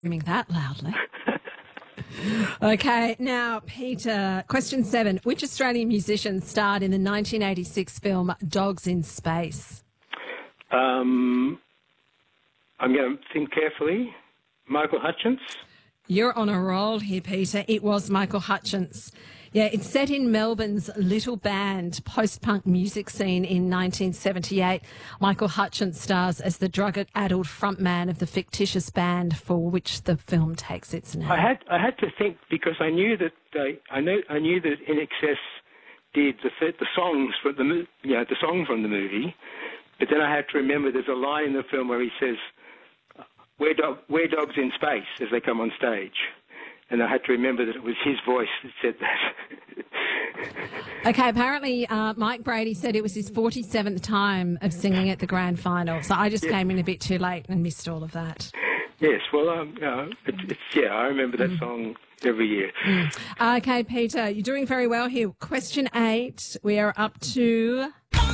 screaming that loudly. Okay, now, Peter, question 7. Which Australian musician starred in the 1986 film Dogs in Space? I'm going to think carefully. Michael Hutchence? You're on a roll here, Peter. It was Michael Hutchence. Yeah, it's set in Melbourne's Little Band post-punk music scene in 1978. Michael Hutchence stars as the drug-addled frontman of the fictitious band for which the film takes its name. I had to think because I knew that I knew that In Excess did the songs for the song from the movie, but then I had to remember there's a line in the film where he says, "We're dogs in space" as they come on stage. And I had to remember that it was his voice that said that. Okay, apparently Mike Brady said it was his 47th time of singing at the grand final, so I just came in a bit too late and missed all of that. Yes, well, I remember that song every year. Okay, Peter, you're doing very well here. Question 8, we are up to...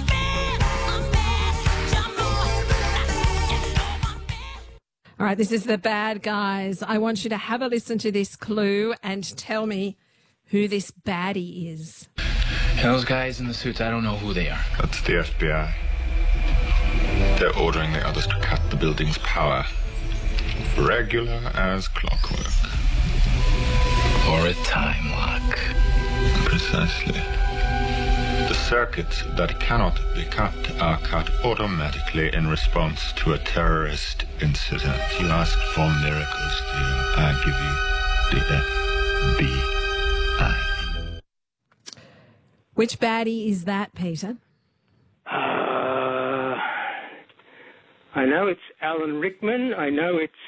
All right, this is The Bad Guys. I want you to have a listen to this clue and tell me who this baddie is. Those guys in the suits, I don't know who they are. That's the FBI. They're ordering the others to cut the building's power. Regular as clockwork. Or a time lock. Precisely. The circuits that cannot be cut are cut automatically in response to a terrorist incident. You asked for miracles, dear. I give you the FBI. Which baddie is that, Peter? I know it's Alan Rickman. I know it's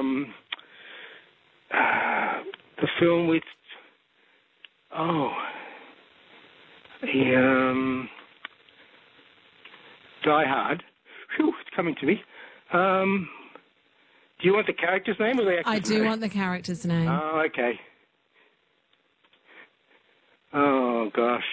the film with... Die Hard. Phew, it's coming to me. Do you want the character's name or the actor's name? I do want the character's name. Oh, okay. Oh, gosh.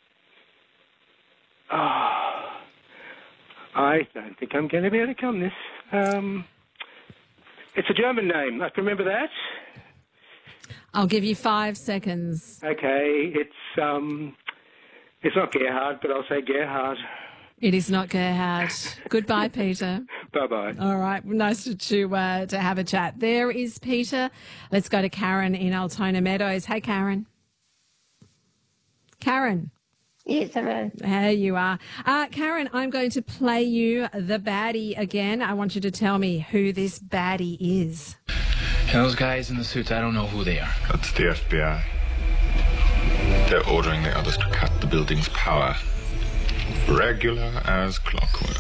Oh, I don't think I'm going to be able to come this. It's a German name. I can remember that. I'll give you 5 seconds. Okay, it's not Gerhard, but I'll say Gerhard. It is not Gerhard. Goodbye, Peter. Bye-bye. All right, nice to have a chat. There is Peter. Let's go to Karen in Altona Meadows. Hey, Karen. Karen. Yes, hello. There you are. Karen, I'm going to play you the baddie again. I want you to tell me who this baddie is. Those guys in the suits, I don't know who they are. That's the FBI. They're ordering the others to cut the building's power. Regular as clockwork.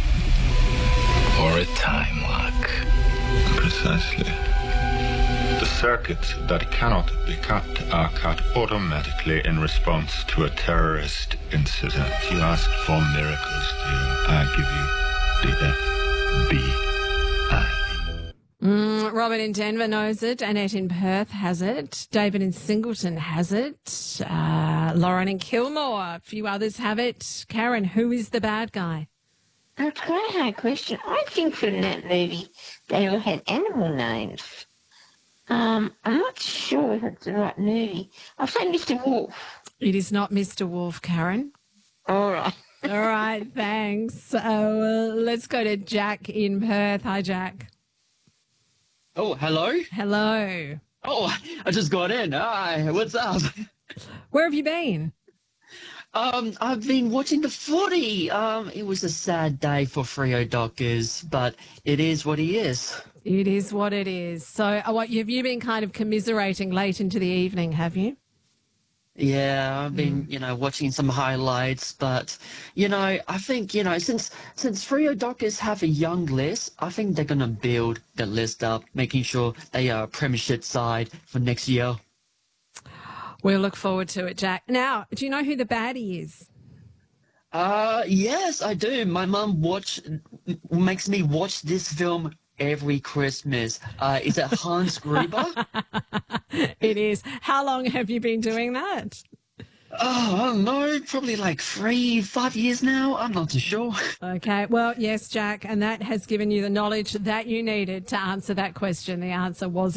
Or a time lock. Precisely. The circuits that cannot be cut are cut automatically in response to a terrorist incident. You asked for miracles, dear. I give you the FBI. Robert in Denver knows it. Annette in Perth has it. David in Singleton has it. Lauren in Kilmore. A few others have it. Karen, who is the bad guy? That's quite a hard question. I think from that movie they all had animal names. I'm not sure if it's the right movie. I'll say Mr. Wolf. It is not Mr. Wolf, Karen. All right. All right, thanks. Let's go to Jack in Perth. Hi, Jack. Oh, hello? Hello. Oh, I just got in. Hi, what's up? Where have you been? I've been watching the footy. It was a sad day for Freo Dockers, but it is what he is. It is what it is. So have you been kind of commiserating late into the evening, have you? Yeah, I've been, watching some highlights, but, I think, since Freo Dockers have a young list, I think they're going to build the list up, making sure they are a premiership side for next year. We'll look forward to it, Jack. Now, do you know who the baddie is? Yes, I do. My mum makes me watch this film every Christmas. Is it Hans Gruber? It is. How long have you been doing that? Oh, I don't know, probably like 3-5 years now. I'm not too sure. Okay, well, yes, Jack, and that has given you the knowledge that you needed to answer that question. The answer was